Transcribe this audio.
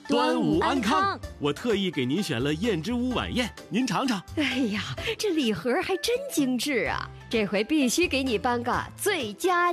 端午安康，我特意给您选了燕之屋晚宴，您尝尝。 哎呀，这礼盒还真精致啊！这回必须给你颁个最佳